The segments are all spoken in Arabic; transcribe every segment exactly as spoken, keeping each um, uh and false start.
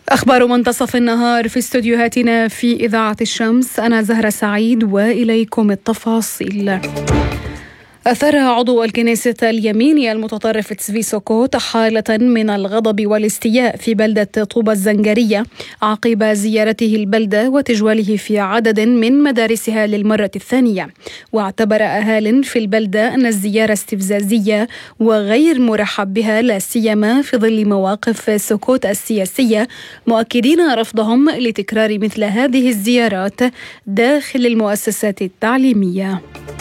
أخبار منتصف النهار في استوديوهاتنا في إذاعة الشمس. أنا زهرة سعيد وإليكم التفاصيل. أثار عضو الكنيسة اليميني المتطرف تسفي سوكوت حالة من الغضب والاستياء في بلدة طوبة الزنجرية عقب زيارته البلدة وتجواله في عدد من مدارسها للمرة الثانية. واعتبر أهال في البلدة أن الزيارة استفزازية وغير مرحب بها، لا سيما في ظل مواقف سوكوت السياسية، مؤكدين رفضهم لتكرار مثل هذه الزيارات داخل المؤسسات التعليمية.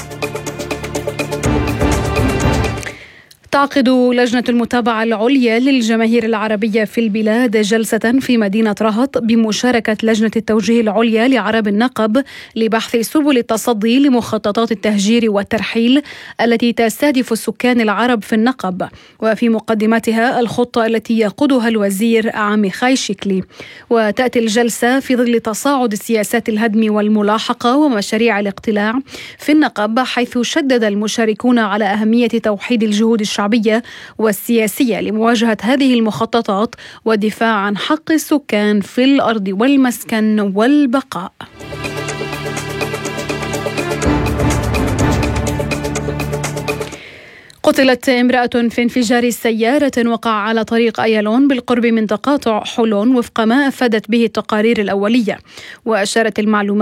تعقد لجنة المتابعة العليا للجماهير العربية في البلاد جلسة في مدينة رهط بمشاركة لجنة التوجيه العليا لعرب النقب لبحث سبل التصدي لمخططات التهجير والترحيل التي تستهدف السكان العرب في النقب، وفي مقدمتها الخطة التي يقودها الوزير عميخاي شكلي. وتأتي الجلسة في ظل تصاعد سياسات الهدم والملاحقة ومشاريع الاقتلاع في النقب، حيث شدد المشاركون على أهمية توحيد الجهود الشعبية والسياسية لمواجهة هذه المخططات والدفاع عن حق السكان في الأرض والمسكن والبقاء. قتلت امرأة في انفجار سيارة وقع على طريق أيالون بالقرب من تقاطع حلون وفق ما أفادت به التقارير الأولية. وأشارت المعلومات